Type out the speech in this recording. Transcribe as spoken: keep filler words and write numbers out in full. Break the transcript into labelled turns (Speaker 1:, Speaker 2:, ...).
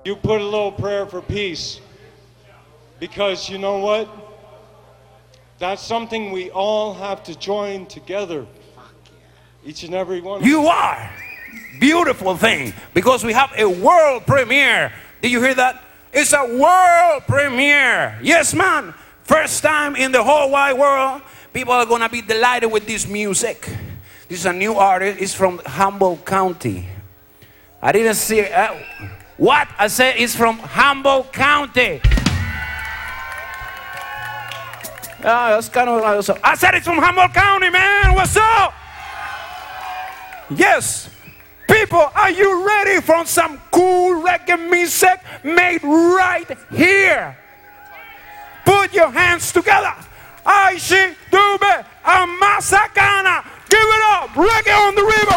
Speaker 1: you put a little prayer for peace. Because you know what? That's something we all have to join together. Each and every one of
Speaker 2: You are. Beautiful thing. Because we have a world premiere. Did you hear that? It's a world premiere. Yes, man. First time in the whole wide world. People are going to be delighted with this music. This is a new artist. It's from Humboldt County. I didn't see it. Uh, what? I said it's from Humboldt County. Uh, that's kind of like, I said it's from Humboldt County, man. What's up? Yes. People, are you ready for some cool reggae music made right here? Put your hands together. Aishi, Dube, and Masakana. Give it up. Reggae on the